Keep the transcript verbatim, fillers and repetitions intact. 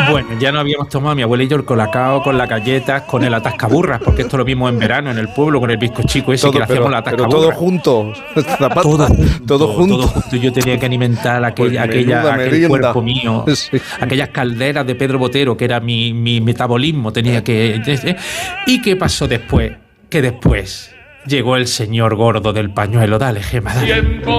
Bueno, ya no habíamos tomado mi abuela y yo el colacao con las galletas, con el atascaburras, porque esto lo vimos en verano en el pueblo con el bizcochico ese todo, que le hacíamos pero, la pero atascaburra. todo junto, Zapata, todo junto, todo junto. todo junto. Yo tenía que alimentar aquella, Pues aquella, menuda aquel merienda. cuerpo mío, Sí. aquellas calderas de Pedro Botero, que era mi, mi metabolismo, tenía que... ¿Y qué pasó después? Que después llegó el señor gordo del pañuelo. Dale, Gema, dale.